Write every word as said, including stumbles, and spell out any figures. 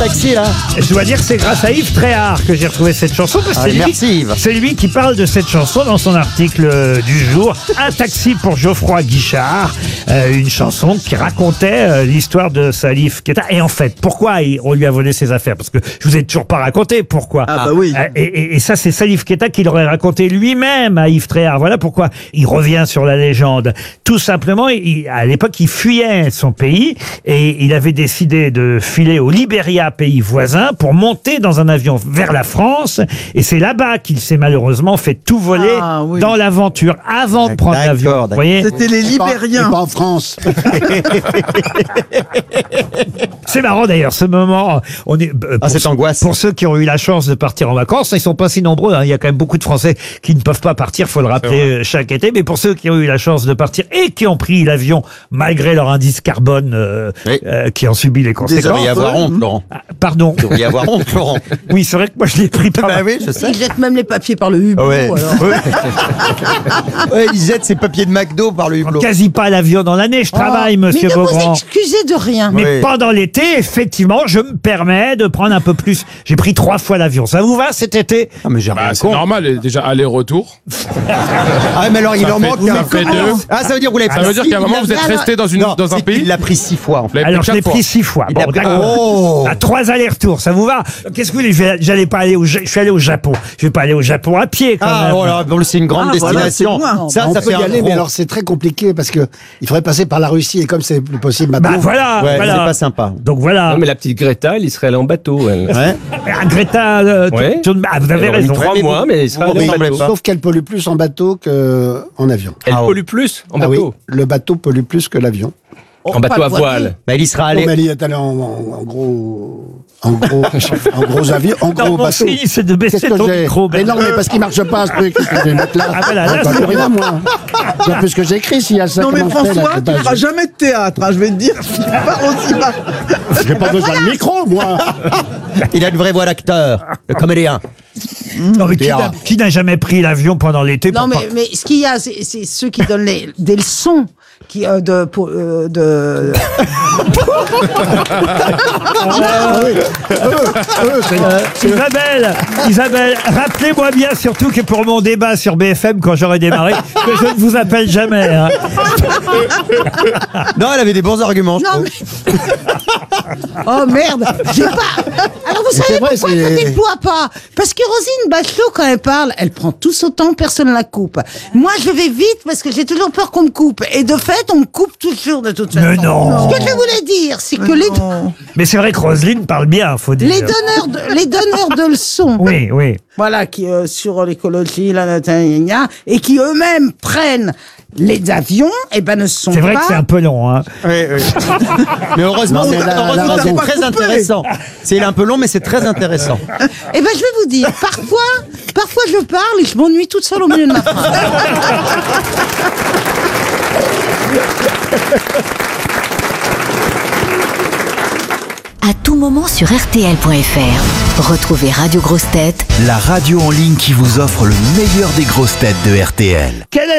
taxi là. Je dois dire que c'est grâce à Yves Tréhard que j'ai retrouvé cette chanson. Parce que Ah, c'est, merci, lui, Yves. c'est lui qui parle de cette chanson dans son article euh, du jour. Un taxi pour Geoffroy Guichard. Euh, une chanson qui racontait euh, l'histoire de Salif Keita. Et en fait, pourquoi il- on lui a volé ses affaires? Parce que je vous ai toujours pas raconté pourquoi. Ah bah oui. Euh, Et, et- et ça, c'est Salif Keita qui l'aurait raconté lui-même à Yves Tréhard. Voilà pourquoi il revient sur la légende. Tout simplement, il- à l'époque, il fuyait son pays et il avait décidé de filer au Libéria, pays voisin, pour monter dans un avion vers la France. Et c'est là-bas qu'il s'est malheureusement fait tout voler Ah, oui. dans l'aventure avant de prendre D'accord, l'avion. Vous d'accord. voyez, C'était les Et pas- Libériens. et pas en France. c'est marrant d'ailleurs ce moment. On est euh, Ah, pour cette ceux- angoisse. Pour ceux qui ont eu la chance de partir en vacances, ils sont pas si nombreux. hein. Il y a quand même beaucoup de Français qui ne peuvent pas partir, faut le rappeler euh, chaque été. Mais pour ceux qui ont eu la chance de partir et qui ont pris l'avion malgré leur indice carbone, euh, Oui. euh, qui ont subi les Vous conséquences. devriez avoir honte, Laurent. Ah, Pardon. Vous devriez avoir honte, Laurent. Oui, c'est vrai que moi je l'ai pris par. Bah oui, je sais. Ils jettent même les papiers par le hublot. Ouais. alors. Ouais, il jette ses papiers de McDo par le hublot. Quasi pas l'avion dans l'année. Je travaille, monsieur Mais ne vous Beaugrand. excusez de rien. Mais Oui. pendant l'été, effectivement, je me permets de prendre un peu plus. J'ai pris trois fois l'avion. Ça vous va cet été? Ah, mais j'ai Bah, rien c'est compte. normal, et déjà aller-retour. Ah, mais alors il Ça en fait- manque ça un. fait deux. Ah, ça veut dire que vous l'avez Ça pris veut dire qu'à un moment, vous êtes Alors- resté dans, une, Non, dans un c'est pays. qu'il l'a pris six fois en fait. Vous l'avez Alors, pris je l'ai quatre pris fois. six fois. Il Bon, a pris- d'accord. Oh. À trois allers-retours, ça vous va? Qu'est-ce que vous voulez? Je vais- J'allais pas aller au, Ja- je suis allé au Japon. Je vais pas aller au Japon à pied, quand Ah, même. oh là, bon, c'est une grande Ah, voilà, destination. c'est loin. ça, on ça peut fait y un aller, gros- mais alors c'est très compliqué parce que il faudrait passer par la Russie et comme c'est plus possible Bah, maintenant. voilà, Ouais, voilà. c'est pas sympa. Donc voilà. Non, mais la petite Greta, elle y serait allée en bateau. Elle. Ouais. Ah, Greta, euh, Ouais. Thun- ah, vous avez Elle aurait mis raison. trois mais mois, vous- mais elle serait vous allée en ressemblez bateau. pas. Sauf qu'elle pollue plus en bateau qu'en avion. Elle Ah, pollue plus en Ah oui, bateau. le bateau pollue plus que l'avion. Oh, En bateau pas à le voile. Bah, il y sera Non, allé. mais elle y est allée en, en- en gros, en gros, en gros avion, en Non, gros mon bateau. signe, c'est de baisser Qu'est-ce que ton j'ai micro. Mais non, Bernard. mais parce qu'il marche pas ce truc. Qu'est-ce que je vais mettre là Ah, voilà, là, Je vois c'est plus rien, moi. Je vois plus ce que j'écris s'il y a ça. Non mais comment je fais, là, François, c'est tu pas- feras jamais de théâtre, hein, je vais te dire. Tu parles aussi mal. J'ai pas besoin de micro, moi. Il a une vraie voix d'acteur, de comédien. Non, mais qui Théâtre. n'a- qui n'a jamais pris l'avion pendant l'été Non pour mais, pas- mais ce qu'il y a, c'est c'est ceux qui donnent les, des leçons. Qui, euh, de, pour, euh, de... Isabelle, Isabelle, rappelez-moi bien surtout que pour mon débat sur B F M quand j'aurai démarré, que je ne vous appelle jamais. hein. Non, elle avait des bons arguments, je Non trouve. mais... Oh merde, j'ai pas... Alors vous savez c'est vrai, pourquoi c'est- je ne déploie pas? Parce que Rosine Bachelot, quand elle parle, elle prend tout son temps, personne ne la coupe. Moi, je vais vite parce que j'ai toujours peur qu'on me coupe. Et de fait, on me coupe toujours de toute façon. Mais non. Ce que je voulais dire, c'est que les, Mais c'est vrai que Roselyne parle bien, faut dire. les donneurs de, les donneurs de leçons, Oui, oui. voilà, qui euh, sur l'écologie, la gna, gna, gna, et qui eux-mêmes prennent les avions, et ben ne sont C'est vrai pas. que c'est un peu long. Hein. Oui, oui. Mais heureusement, Non, mais c'est- la- la heureusement, raison. c'est très intéressant. C'est un peu long, mais c'est très intéressant. Eh ben je vais vous dire, parfois, parfois je parle et je m'ennuie toute seule au milieu de ma phrase. À tout moment sur R T L point F R. Retrouvez Radio Grosses Têtes La radio en ligne qui vous offre le meilleur des grosses têtes de R T L. Quelle est